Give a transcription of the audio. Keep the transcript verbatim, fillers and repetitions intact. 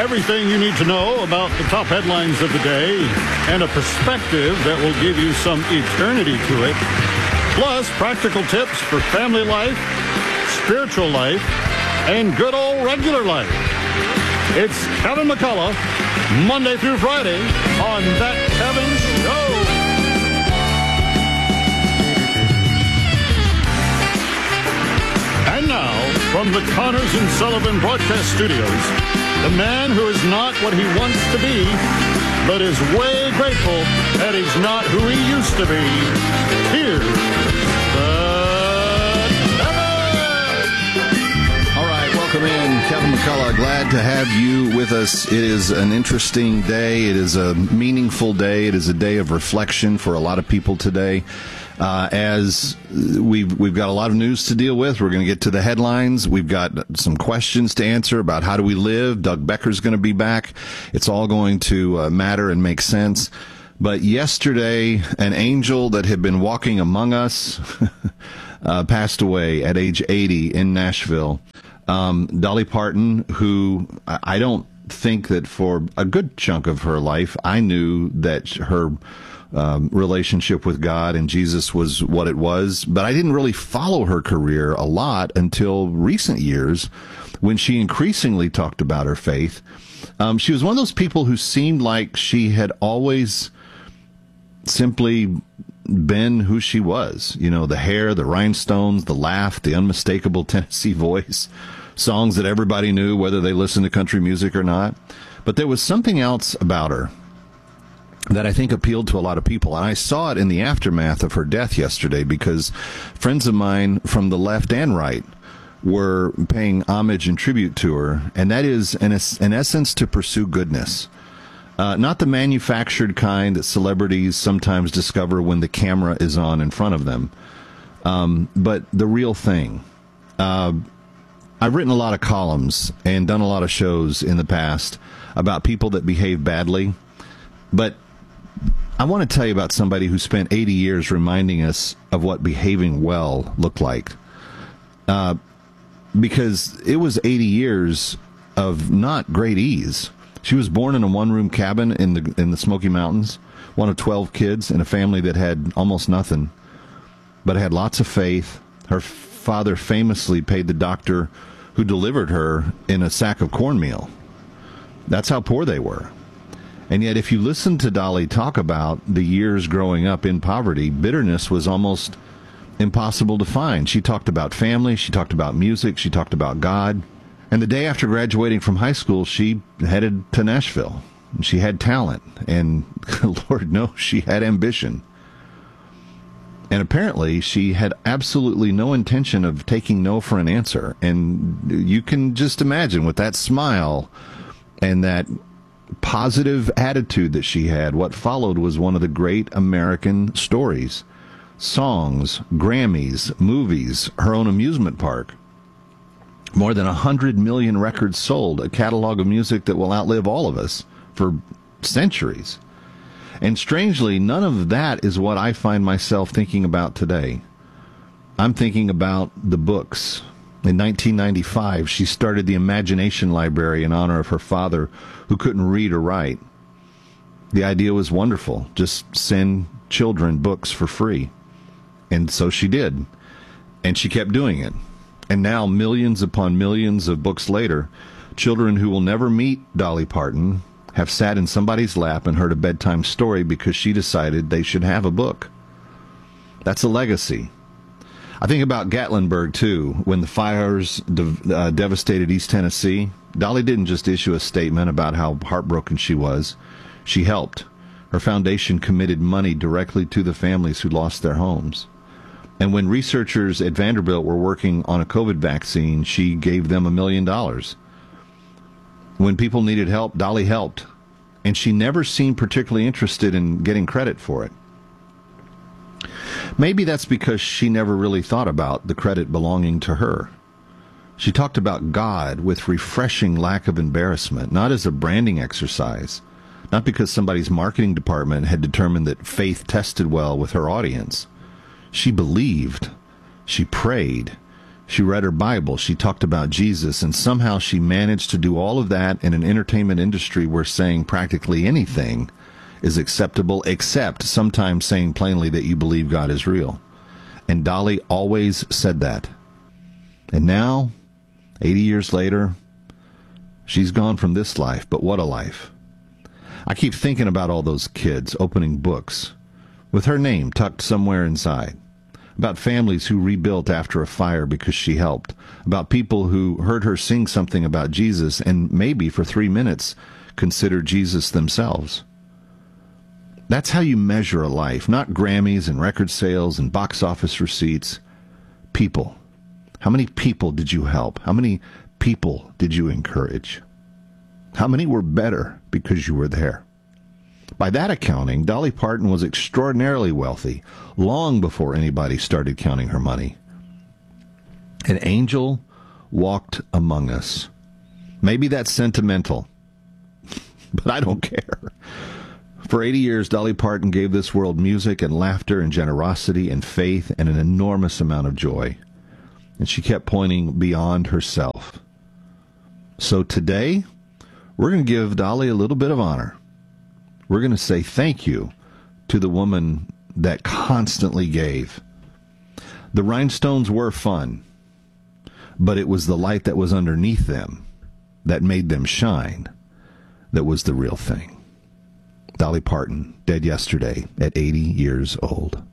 Everything you need to know about the top headlines of the day and a perspective that will give you some eternity to it. Plus, practical tips for family life, spiritual life, and good old regular life. It's Kevin McCullough, Monday through Friday on That Kevin Show. And now, from the Connors and Sullivan Broadcast Studios, the man who is not what he wants to be, but is way grateful that he's not who he used to be. Here's the Kevin! All right, welcome in, Kevin McCullough. Glad to have you with us. It is an interesting day. It is a meaningful day. It is a day of reflection for a lot of people today. Uh, as we've, we've got a lot of news to deal with. We're going to get to the headlines. We've got some questions to answer about how do we live. Doug Becker's going to be back. It's all going to uh, matter and make sense. But yesterday, an angel that had been walking among us uh, passed away at age eighty in Nashville. Um, Dolly Parton, who I don't think that for a good chunk of her life, I knew that her Um, relationship with God and Jesus was what it was, but I didn't really follow her career a lot until recent years when she increasingly talked about her faith. Um, she was one of those people who seemed like she had always simply been who she was. You know, the hair, the rhinestones, the laugh, the unmistakable Tennessee voice, songs that everybody knew whether they listened to country music or not. But there was something else about her that I think appealed to a lot of people. And I saw it in the aftermath of her death yesterday because friends of mine from the left and right were paying homage and tribute to her. And that is, in, in essence, to pursue goodness. Uh, not the manufactured kind that celebrities sometimes discover when the camera is on in front of them, um, but the real thing. Uh, I've written a lot of columns and done a lot of shows in the past about people that behave badly, but I want to tell you about somebody who spent eighty years reminding us of what behaving well looked like. Uh, because it was eighty years of not great ease. She was born in a one-room cabin in the in the Smoky Mountains, one of twelve kids in a family that had almost nothing, but had lots of faith. Her father famously paid the doctor who delivered her in a sack of cornmeal. That's how poor they were. And yet, if you listen to Dolly talk about the years growing up in poverty, bitterness was almost impossible to find. She talked about family, she talked about music, she talked about God. And the day after graduating from high school, she headed to Nashville. She had talent, and Lord knows she had ambition. And apparently, she had absolutely no intention of taking no for an answer. And you can just imagine with that smile and that positive attitude that she had, what followed was one of the great American stories. Songs, Grammys, movies, her own amusement park. More than one hundred million records sold, a catalog of music that will outlive all of us for centuries. And strangely, none of that is what I find myself thinking about today. I'm thinking about the books. In nineteen ninety-five, she started the Imagination Library in honor of her father, who couldn't read or write. The idea was wonderful. Just send children books for free. And so she did. And she kept doing it. And now, millions upon millions of books later, children who will never meet Dolly Parton have sat in somebody's lap and heard a bedtime story because she decided they should have a book. That's a legacy. I think about Gatlinburg, too. When the fires de- uh, devastated East Tennessee, Dolly didn't just issue a statement about how heartbroken she was. She helped. Her foundation committed money directly to the families who lost their homes. And when researchers at Vanderbilt were working on a COVID vaccine, she gave them a million dollars. When people needed help, Dolly helped. And she never seemed particularly interested in getting credit for it. Maybe that's because she never really thought about the credit belonging to her. She talked about God with refreshing lack of embarrassment, not as a branding exercise, not because somebody's marketing department had determined that faith tested well with her audience. She believed, she prayed, She read her Bible. She talked about Jesus, and somehow she managed to do all of that in an entertainment industry where saying practically anything is acceptable, except sometimes saying plainly that you believe God is real. And Dolly always said that. And now, eighty years later, she's gone from this life, but what a life. I keep thinking about all those kids opening books with her name tucked somewhere inside, about families who rebuilt after a fire because she helped, about people who heard her sing something about Jesus and maybe for three minutes considered Jesus themselves. That's how you measure a life, not Grammys and record sales and box office receipts. People. How many people did you help? How many people did you encourage? How many were better because you were there? By that accounting, Dolly Parton was extraordinarily wealthy long before anybody started counting her money. An angel walked among us. Maybe that's sentimental, but I don't care. For eighty years, Dolly Parton gave this world music and laughter and generosity and faith and an enormous amount of joy. And she kept pointing beyond herself. So today, we're going to give Dolly a little bit of honor. We're going to say thank you to the woman that constantly gave. The rhinestones were fun, but it was the light that was underneath them that made them shine that was the real thing. Dolly Parton, dead yesterday at eighty years old.